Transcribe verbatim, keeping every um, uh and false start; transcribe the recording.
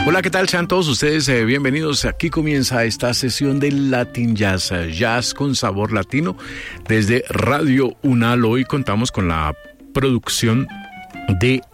Hola, ¿qué tal? Sean todos ustedes eh, bienvenidos. Aquí comienza esta sesión de Latin Jazz, Jazz con sabor latino, desde Radio Unal. Hoy contamos con la producción de